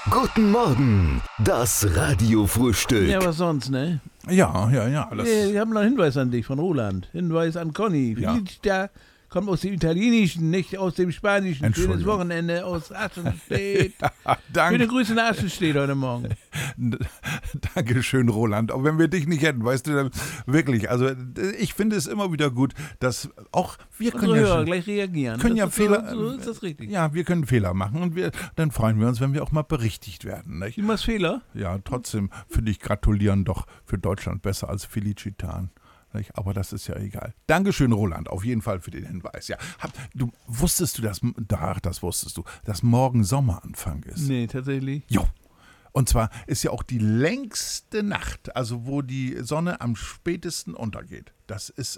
Guten Morgen, das Radiofrühstück. Ja, was sonst, ne? Ja. Wir haben noch einen Hinweis an dich von Roland. Hinweis an Conny. Ja. Felicita kommt aus dem Italienischen, nicht aus dem Spanischen. Schönes Entschuldigung. Wochenende aus Aschenstedt. Schöne Danke. Grüße nach Aschenstedt heute Morgen. Dankeschön, Roland. Auch wenn wir dich nicht hätten, weißt du, dann wirklich, also ich finde es immer wieder gut, dass auch wir Unsere können Hörer ja, gleich reagieren. können ja Das ist Fehler, So ist das richtig. ja, wir können Fehler machen und dann freuen wir uns, wenn wir auch mal berichtigt werden. Nicht? Du machst Fehler? Ja, trotzdem finde ich gratulieren doch für Deutschland besser als Felicitan. Nicht? Aber das ist ja egal. Dankeschön, Roland, auf jeden Fall für den Hinweis. Ja, wusstest du, das wusstest du, dass morgen Sommeranfang ist? Nee, tatsächlich. Jo. Und zwar ist ja auch die längste Nacht, also wo die Sonne am spätesten untergeht. Das ist